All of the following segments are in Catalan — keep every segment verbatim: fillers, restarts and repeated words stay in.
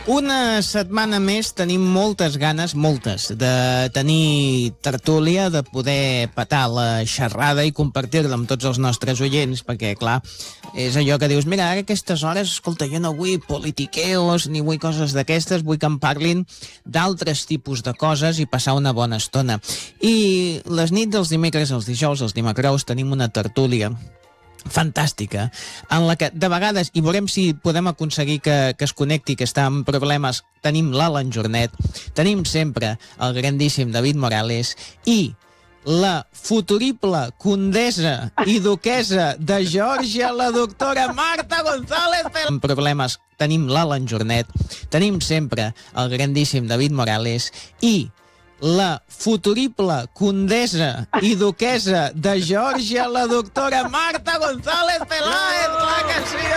Una setmana més tenim moltes ganes, moltes, de tenir tertúlia, de poder petar la xerrada i compartir-la amb tots els nostres oients, perquè, clar, és allò que dius, mira, ara a aquestes hores, escolta, jo no vull politiqueos ni vull coses d'aquestes, vull que em parlin d'altres tipus de coses i passar una bona estona. I les nits dels dimecres, els dijous, els dimecrous, tenim una tertúlia fantàstica, en la que de vegades, i veurem si podem aconseguir que, que es connecti, que està amb problemes, tenim l'Alan Jornet, tenim sempre el grandíssim David Morales i la futurible condessa i duquesa de Geòrgia, la doctora Marta González. Amb problemes tenim l'Alan Jornet, tenim sempre el grandíssim David Morales i la futurible condessa i duquesa de Geòrgia, la doctora Marta González Peláez. Clar que sí,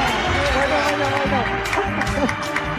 home!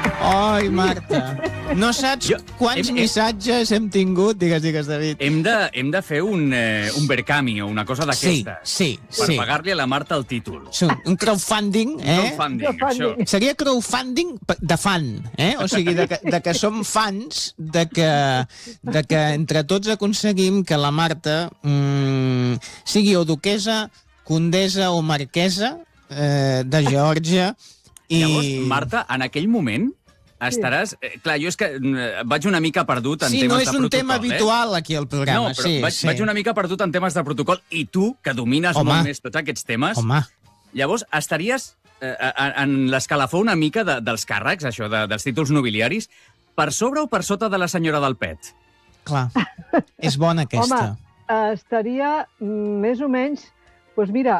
Ai, Marta, no saps jo, quants hem, missatges hem tingut, digues, digues, David. Hem de, hem de fer un, eh, un Verkami o una cosa d'aquesta. Sí, sí, per sí. pagar-li a la Marta el títol. Sí, un crowdfunding, eh? Crowdfunding, això. Seria crowdfunding de fan, eh? O sigui, de que, de que som fans, de que, de que entre tots aconseguim que la Marta mmm, sigui o duquesa, condessa o marquesa eh, de Geòrgia. I... Llavors, Marta, en aquell moment estaràs... Eh, clar, jo és que eh, vaig una mica perdut en sí, temes no de és protocol. un tema habitual, eh? Aquí al programa. No, però sí, vaig, sí. vaig una mica perdut en temes de protocol i tu, que domines Home. molt més tots aquests temes, Home. llavors estaries eh, en l'escalafó una mica de, dels càrrecs, això, de, dels títols nobiliaris, per sobre o per sota de la senyora del Pet? Clar, és bona aquesta. Home, uh, estaria més o menys... Doncs pues mira,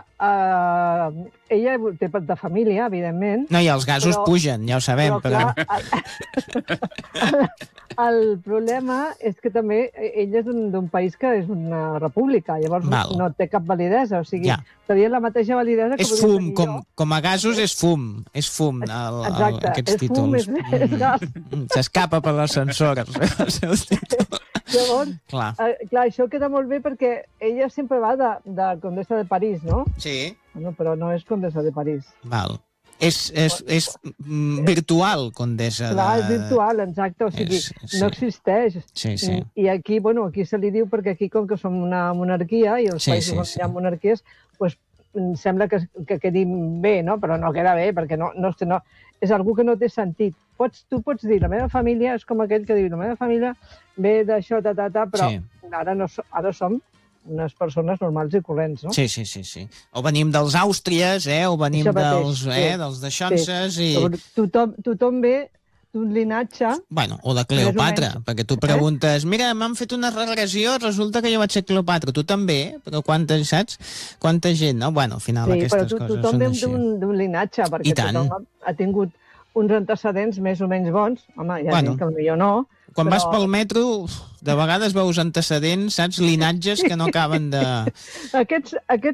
uh, ella té de família, evidentment. No, i els gasos però, pugen, ja ho sabem. Però, però... clar, el, el problema és que també ella és d'un país que és una república, llavors Val. no té cap validesa, o sigui, ja. seria la mateixa validesa que... És fum, com, com a gasos és fum, és fum, el, el, Exacte, aquests és títols. fum, és, és gas. S'escapa per l'ascensor, els seus títols. Llavors, clar. Eh, clar, això queda molt bé perquè ella sempre va de, de Condessa de París, no? Sí. Bueno, però no és Condessa de París. Val. És, és, és mm, virtual, Condessa. Clar, de... és virtual, exacte, o sigui, és, sí. no existeix. Sí, sí. I aquí, bueno, aquí se li diu perquè aquí, com que som una monarquia, i els sí, països sí, on sí. hi ha monarquies, doncs sembla que, que quedi bé, no? Però no queda bé, perquè no, no, no, és algú que no té sentit. Pots, tu pots dir, la meva família és com aquell que diu, la meva família ve d'això, ta, ta, ta, però sí. ara, no, ara som unes persones normals i corrents, no? Sí, sí, sí, sí. O venim dels Àustries, eh? O venim dels, sí. eh? dels deixonses sí. i... Tothom, tothom ve d'un linatge... Bueno, o de Cleopatra, perquè tu preguntes, eh? mira, m'han fet una regressió, resulta que jo vaig ser Cleopatra, tu també, però quanta, saps? Quanta gent, no? Bueno, al final sí, aquestes tu, coses són així. Tothom ve d'un linatge, perquè tothom ha, ha tingut uns antecedents més o menys bons. Home, ja bueno, dic que potser no. Quan però... vas pel metro, de vegades veus antecedents, saps? Linatges que no acaben de... aquests, aquests